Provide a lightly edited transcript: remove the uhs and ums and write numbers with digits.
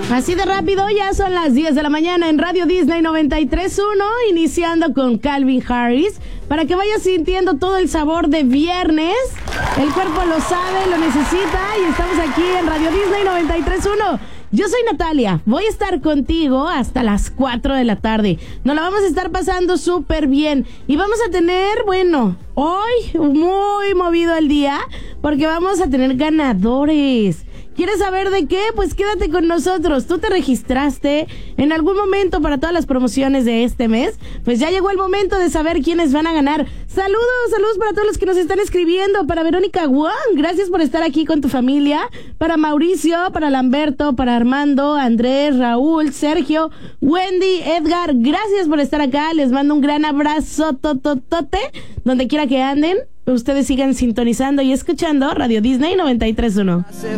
Así de rápido, ya son las 10 de la mañana en Radio Disney 93.1, iniciando con Calvin Harris, para que vayas sintiendo todo el sabor de viernes. El cuerpo lo sabe, lo necesita, y estamos aquí en Radio Disney 93.1. Yo soy Natalia, voy a estar contigo hasta las 4 de la tarde. Nos la vamos a estar pasando súper bien. Y vamos a tener, bueno, hoy muy movido el día, porque vamos a tener ganadores. ¿Quieres saber de qué? Pues quédate con nosotros. ¿Tú te registraste en algún momento para todas las promociones de este mes? Pues ya llegó el momento de saber quiénes van a ganar. Saludos para todos los que nos están escribiendo. Para Verónica Wong, gracias por estar aquí con tu familia. Para Mauricio, para Lamberto, para Armando, Andrés, Raúl, Sergio, Wendy, Edgar, gracias por estar acá. Les mando un gran abrazo tototote. Donde quiera que anden, ustedes sigan sintonizando y escuchando Radio Disney 93.1.